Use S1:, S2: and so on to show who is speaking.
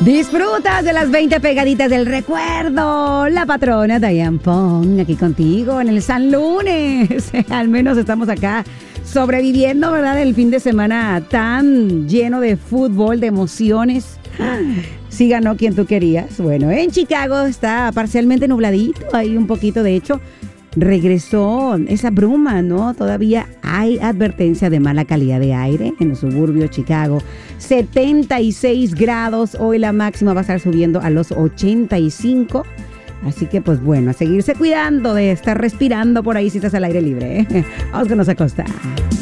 S1: Disfrutas de las 20 pegaditas del recuerdo. La patrona Diane Pong aquí contigo en el San Lunes. Al menos estamos acá sobreviviendo, ¿verdad? El fin de semana tan lleno de fútbol, de emociones. Sí ganó quien tú querías. Bueno, en Chicago está parcialmente nubladito. Hay un poquito, de hecho, regresó esa bruma, ¿no? Todavía hay advertencia de mala calidad de aire en los suburbios de Chicago. 76 grados. Hoy la máxima va a estar subiendo a los 85. Así que, pues bueno, a seguirse cuidando de estar respirando por ahí si estás al aire libre, ¿eh? Vamos que nos acosta.